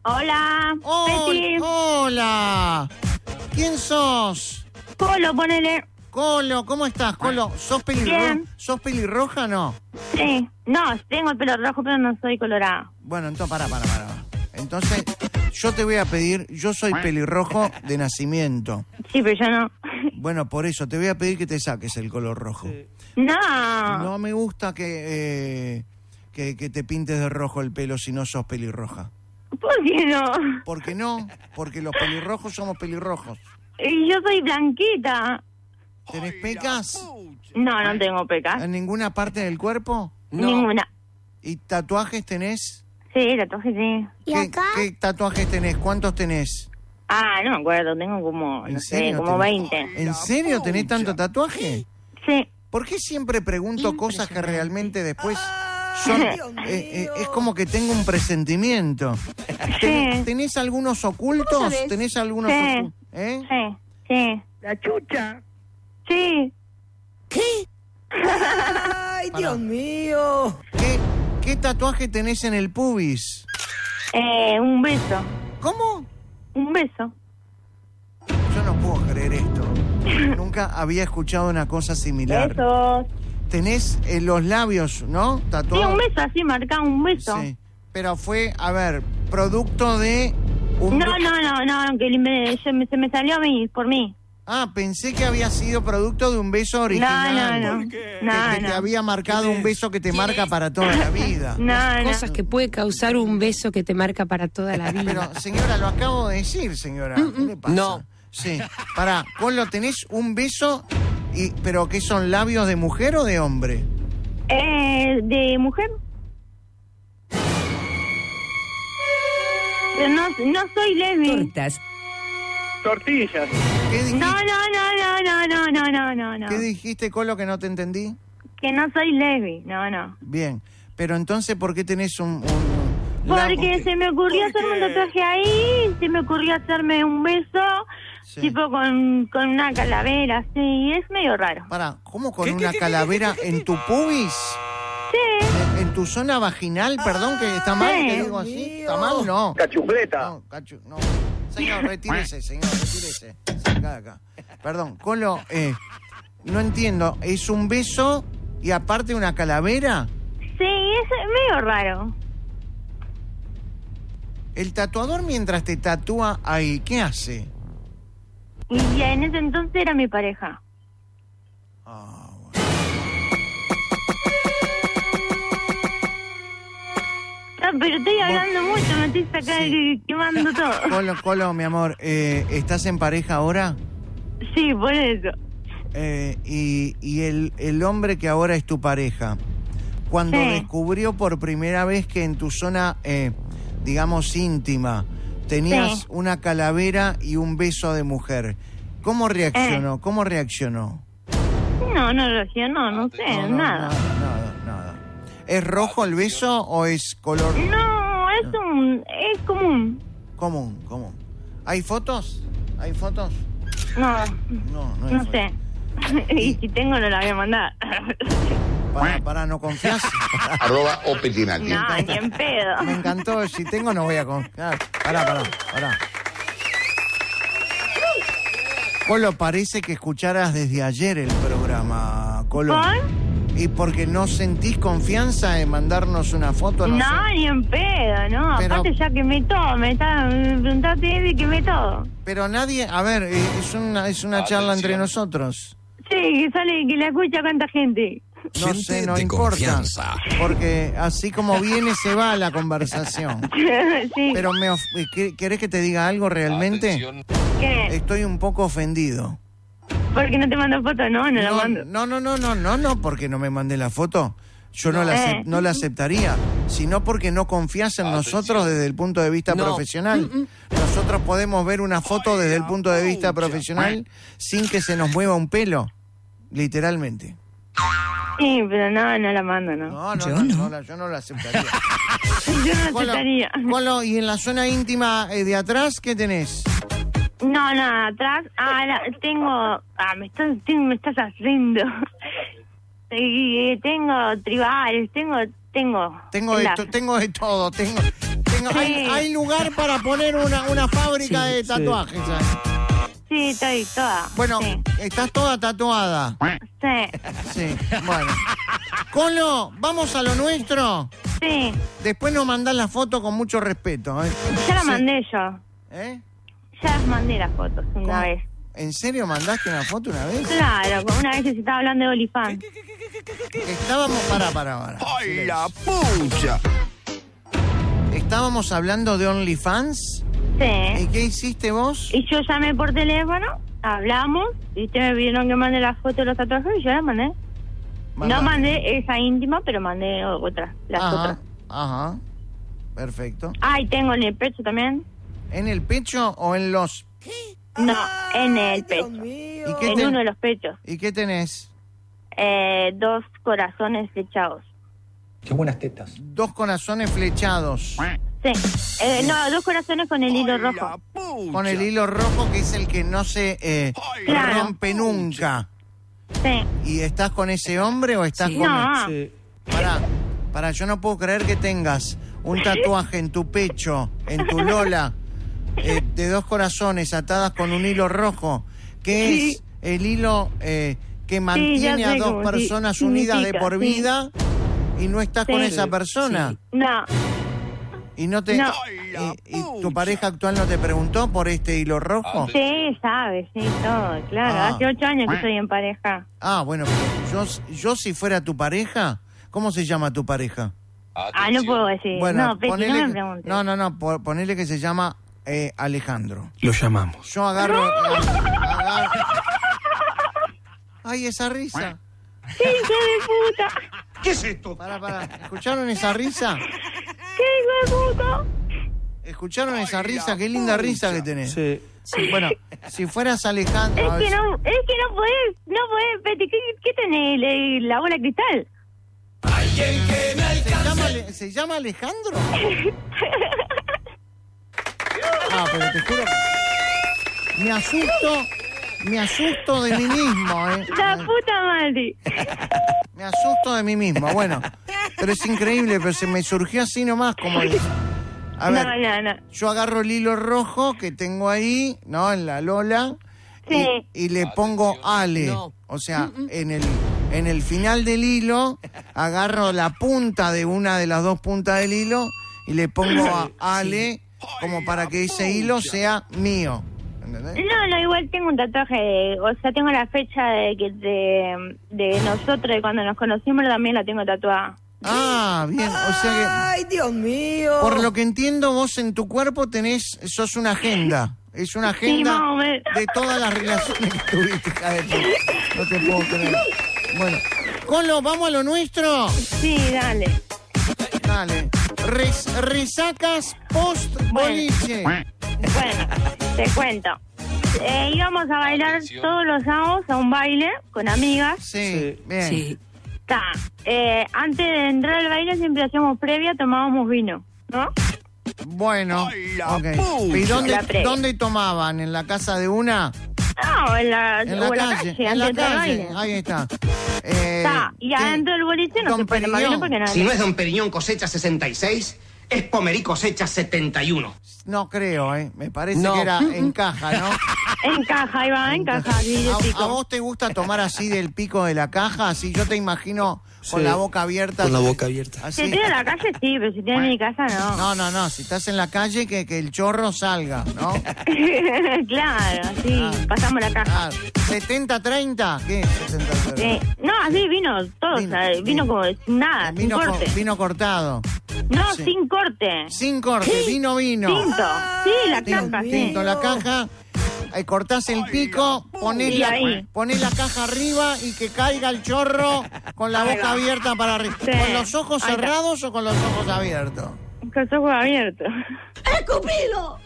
Hola. Hola. ¿Quién sos? Colo, ponele. Colo, ¿cómo estás, Colo? ¿Sos pelirroja o no? Sí. No, tengo el pelo rojo, pero no soy colorada. Bueno, entonces, para. Entonces, yo te voy a pedir, yo soy pelirrojo de nacimiento. Sí, pero yo no. Bueno, por eso, te voy a pedir que te saques el color rojo. No. No me gusta que te pintes de rojo el pelo si no sos pelirroja. ¿Por qué no? ¿Por qué no? Porque los pelirrojos somos pelirrojos. Y yo soy blanquita. ¿Tenés pecas? No, no tengo pecas. ¿En ninguna parte del cuerpo? No. Ninguna. ¿Y tatuajes tenés? Sí, tatuaje sí. ¿Qué tatuajes tenés? ¿Cuántos tenés? Ah, no me acuerdo, tengo como, no sé, como 20. ¿En serio tenés tanto tatuaje? Sí. ¿Por qué siempre pregunto cosas que realmente después son... es como que tengo un presentimiento. Sí. ¿Tenés algunos ocultos? ¿Tenés algunos ocultos? ¿Eh? Sí. La chucha. Sí. Ay, Dios mío. ¿Qué tatuaje tenés en el pubis? Un beso. ¿Cómo? Un beso. Yo no puedo creer esto. Nunca había escuchado una cosa similar. Besos. Tenés los labios, ¿no? Sí, Tatuados. un beso así, marcado, un beso. Sí. Pero fue, a ver, producto de un... No, que se me salió a mí, por mí. Ah, pensé que había sido producto de un beso original. No. Que te había marcado un beso que te marca para toda la vida. No. Cosas que puede causar un beso que te marca para toda la vida. Pero, señora, lo acabo de decir, señora. ¿Qué le pasa? No. Sí. Pará, Colo, ¿tenés un beso, pero qué son, labios de mujer o de hombre? ¿De mujer? Pero no soy lesbi. Tortillas. ¿Qué dijiste? No. ¿Qué dijiste, Colo, que no te entendí? Que no soy lesbi, no. Bien, pero entonces, ¿por qué tenés un Porque se me ocurrió hacerme un tatuaje ahí, se me ocurrió hacerme un beso, Sí. tipo con una calavera, sí, es medio raro. Pará, ¿cómo con una calavera en tu pubis? Sí, ¿En tu zona vaginal? Perdón, que está mal, Sí. que digo así. ¿Está mal? No. Cachufleta. No. Señor, retírese. Saca de acá. Perdón, Colo, no entiendo. ¿Es un beso y aparte una calavera? sí, es medio raro. El tatuador, mientras te tatúa ahí, ¿qué hace? Y en ese entonces era mi pareja. Ah, bueno. Pero estoy hablando mucho, me estoy quemando todo. Colo, mi amor, ¿estás en pareja ahora? Sí, por eso. Y el hombre que ahora es tu pareja, cuando Sí. descubrió por primera vez que en tu zona, digamos, íntima, tenías Sí. una calavera y un beso de mujer, ¿cómo reaccionó? ¿Cómo reaccionó? No reaccionó, no sé, nada. Nada. ¿Es rojo el beso o es color? No, es común. Común. ¿Hay fotos? No hay no fotos. sé. Y si tengo no la voy a mandar. Para, ¿no confías? @opetinati. No, ni en pedo. Me encantó, si tengo no voy a confiar. Pará. Colo, parece que escucharas desde ayer el programa, Colo. ¿Con? ¿Y porque no sentís confianza en mandarnos una foto? No, sé. ni en pedo, no. Pero- Aparte ya quemé todo, me preguntaste y quemé todo. Pero nadie, a ver, es una charla entre nosotros. Sí, que sale, que la escucha cuánta gente. No sé, no importa. Porque así como viene, se va la conversación. Sí. Pero ¿querés que te diga algo realmente? ¿Qué? Estoy un poco ofendido. ¿Por qué no te mando foto? No la mando. No, porque no me mandé la foto. Yo no la aceptaría, sino porque no confías en nosotros desde el punto de vista profesional. Nosotros podemos ver una foto desde el punto de vista profesional sin que se nos mueva un pelo, literalmente. Sí, pero no la mando, ¿no? Yo no la aceptaría. Yo no aceptaría. Colo, ¿y en la zona íntima de atrás qué tenés? No, atrás. Tengo... me estás haciendo. Tengo tribales, tengo Tengo de todo, tengo Hay lugar para poner una fábrica de tatuajes. Sí, estoy toda. Bueno, sí. estás toda tatuada. Sí. Sí, bueno. Colo, ¿vamos a lo nuestro? Sí. Después nos mandás la foto con mucho respeto. Ya la mandé yo. ¿Eh? Ya las mandé las fotos una vez. ¿En serio mandaste una foto una vez? Claro, una vez que se estaba hablando de OnlyFans. Estábamos... Para. ¡Ay, la pucha! Estábamos hablando de OnlyFans. ¿Y Sí. qué hiciste vos? Y yo llamé por teléfono, hablamos, y ustedes me pidieron que mande la foto de los tatuajes y yo la mandé. No mandé esa íntima, pero mandé otras, las otras. Ajá. Perfecto. Ay, tengo en el pecho también. ¿En el pecho o en los...? No, en el pecho. ¿Y En uno de los pechos. ¿Y qué tenés? 2 corazones flechados. Qué buenas tetas. 2 corazones flechados. Sí. No, 2 corazones con el hilo rojo. Con el hilo rojo, que es el que no se Claro. rompe nunca. Sí. ¿Y estás con ese hombre o estás con No. él? Pará, yo no puedo creer que tengas un tatuaje en tu pecho, en tu lola, de 2 corazones atadas con un hilo rojo, que es el hilo que mantiene ya sé a 2 cómo personas significa, unidas de por sí. vida, y no estás con Sí. esa persona. No. Y no te... No. ¿Y tu pareja actual no te preguntó por este hilo rojo? Sí, sabes, sí, todo, claro. Ah. Hace 8 años que estoy en pareja. Ah, bueno, pero yo si fuera tu pareja, ¿cómo se llama tu pareja? Ah, no puedo decir. Bueno, no, Peti, no me preguntes. No, ponele que se llama Alejandro. Lo llamamos. Yo agarro... Ay, esa risa. ¡Qué hijo de puta! ¿Qué es esto? Pará. ¿Escucharon esa risa? ¡Qué hijo de puta! ¿Escucharon esa risa? Qué linda risa que tenés. Sí. Bueno, si fueras Alejandro... a ver, Es que no podés, Peti. ¿Qué tenés? ¿La bola de cristal? ¿Se llama Alejandro? Ah, pero te juro que... Me asusto de mí mismo, La puta madre. Me asusto de mí mismo, bueno. Pero es increíble, pero se me surgió así nomás, como... A ver, No. yo agarro el hilo rojo que tengo ahí, ¿no? En la lola, Sí. y le pongo Ale. O sea, en el final del hilo, agarro la punta de una de las 2 puntas del hilo y le pongo a Ale como para que ese hilo sea mío. ¿Entendés? No, igual tengo un tatuaje, o sea, tengo la fecha de nosotros, de cuando nos conocimos, también la tengo tatuada. Ah, bien, o sea que... ¡Ay, Dios mío! Por lo que entiendo, vos en tu cuerpo sos una agenda. Es una Sí, agenda más o menos. de todas las relaciones que tuviste, hija de puta. No te puedo creer. Bueno, Colo, ¿vamos a lo nuestro? Sí, dale. Dale. Resacas post-boliche. Bueno, te cuento. Íbamos a bailar todos los sábados a un baile con amigas. Sí, bien. Sí. Está. Antes de entrar al baile siempre hacíamos previa, tomábamos vino, ¿no? Bueno, Ay, la ok. pucha. ¿Y La previa. dónde tomaban? ¿En la casa de una? No, en la En la calle. En antes la de entrar al calle. baile. Ahí está. Está. Y ¿qué? adentro del boliche no Don se puede tomar vino Periñón. porque no Si no es Don Periñón cosecha 66, es Pomerí cosecha 71. No creo, Me parece No. que era en caja, ¿no? encaja, ahí va, encaja, así de ¿A pico. vos te gusta tomar así del pico de la caja? Así yo te imagino con Sí, la boca abierta. con la boca abierta. Si Así. estoy en la calle sí, pero si estoy en mi casa no. No. Si estás en la calle, que el chorro salga, ¿no? Claro, sí, Ah. pasamos la caja. Ah, 70-30. ¿Qué es 70-30? No, así vino todo, Vino, o sea, vino como nada, sin corte. Vino cortado. No, sí. sin corte. Sin corte, vino. Tinto. Sí, la Tinto, caja, sí. tinto, la caja. Cortás el pico, ponés Y ahí. ponés la caja arriba y que caiga el chorro con la Ahí boca va. abierta para arriba. Sí. ¿Con los ojos Ahí está. cerrados o con los ojos abiertos? Con los ojos abiertos. ¡Escupilo!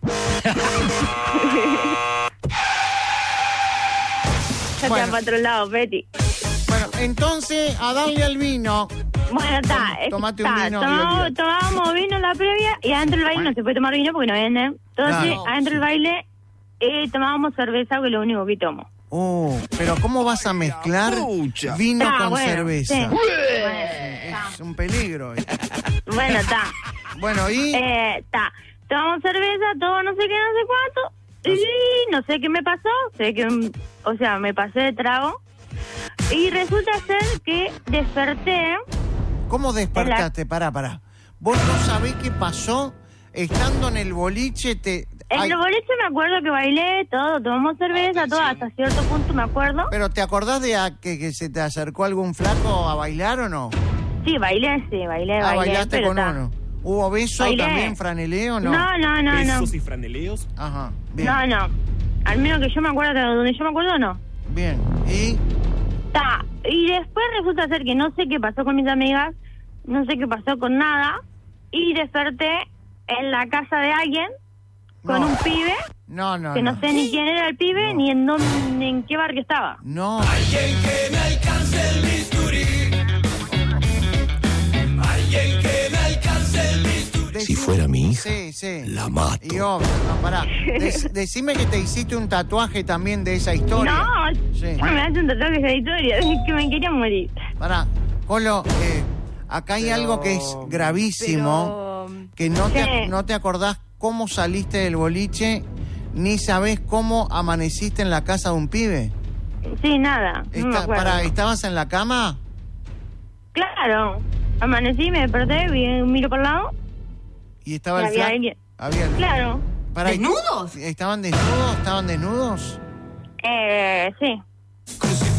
Ya Bueno. te para otro lado, Betty. Bueno, entonces, a darle al vino. Bueno, está. Tomate un vino y Tomábamos, olvídate. tomábamos vino en la previa y adentro del baile no se puede tomar vino porque no venden. Entonces, Claro. adentro del baile tomábamos cerveza, que es lo único que tomo. Pero ¿cómo vas a mezclar pucha. vino Ah, con bueno, cerveza? sí. Es un peligro. Bueno, está. Bueno, ¿y? Tomamos cerveza, todo no sé qué, no sé cuánto. Y no sé qué me pasó. Sé que, me pasé de trago. Y resulta ser que desperté. ¿Cómo despertaste? Pará. ¿Vos no sabés qué pasó? Estando en el boliche, En el boliche me acuerdo que bailé, todo, tomamos cerveza, todo, hasta cierto punto me acuerdo. ¿Pero te acordás de que se te acercó algún flaco a bailar o no? Sí, bailé. Bailaste con uno. ¿Hubo beso también, franeleo o no? No. ¿Besos y franeleos? Ajá, bien. No. Al menos que yo me acuerdo, donde yo me acuerdo, no. Bien, ¿y? Y después resulta ser que no sé qué pasó con mis amigas, no sé qué pasó con nada, y desperté en la casa de alguien con un pibe. No. Que no sé ni quién era el pibe, ni en qué barrio estaba. No. Alguien que me alcance el bisturí. Alguien que me alcance el bisturí. Si fuera mi hija, sí. la mato. Y obvio, no, pará. Decime que te hiciste un tatuaje también de esa historia. No, Sí. no me hace un tatuaje de esa historia, es que me quería morir. Pará, Colo, acá hay algo que es gravísimo, que no te acordás cómo saliste del boliche, ni sabés cómo amaneciste en la casa de un pibe. Sí, nada, no me acuerdo. ¿Estabas en la cama? Claro, amanecí, me desperté, miro por el lado. ¿Y estaba y el flaco? había claro. ¿Desnudos? ¿Estaban desnudos? ¿Estaban desnudos? Sí.